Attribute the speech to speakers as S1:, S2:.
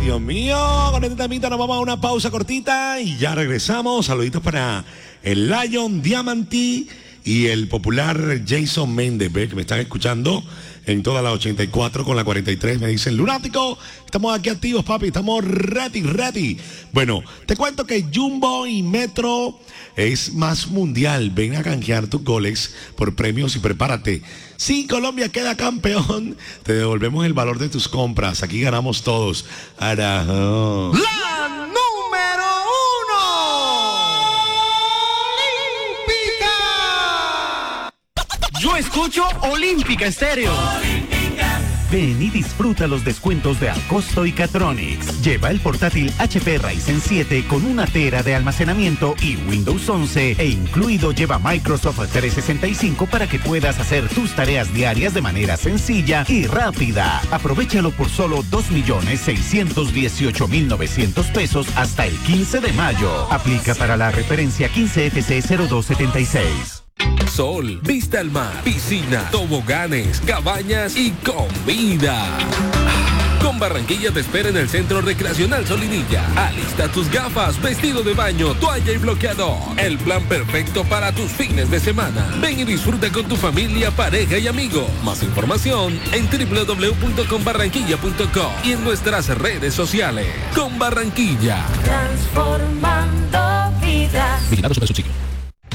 S1: Dios mío, con este temita nos vamos a una pausa cortita y ya regresamos. Saluditos para el Lion Diamante y el popular Jason Méndez, que me están escuchando en toda la 84 con la 43. Me dicen, lunático, estamos aquí activos, papi, estamos ready. Bueno, te cuento que Jumbo y Metro es más mundial. Ven a canjear tus goles por premios y prepárate. Si Colombia queda campeón, te devolvemos el valor de tus compras. Aquí ganamos todos. Arajo.
S2: La número 1. Yo escucho Olímpica Estéreo.
S3: Ven y disfruta los descuentos de Alcosto y Catronics. Lleva el portátil HP Ryzen 7 con 1 tera de almacenamiento y Windows 11 e incluido lleva Microsoft 365 para que puedas hacer tus tareas diarias de manera sencilla y rápida. Aprovéchalo por solo 2.618.900 pesos hasta el 15 de mayo. Aplica para la referencia 15FC0276.
S4: Sol, vista al mar, piscina, toboganes, cabañas y comida. Con Barranquilla te espera en el Centro Recreacional Solinilla. Alista tus gafas, vestido de baño, toalla y bloqueador. El plan perfecto para tus fines de semana. Ven y disfruta con tu familia, pareja y amigos. Más información en www.conbarranquilla.com y en nuestras redes sociales. Con Barranquilla.
S5: Transformando vidas.
S4: Vigilado Supersubsidio.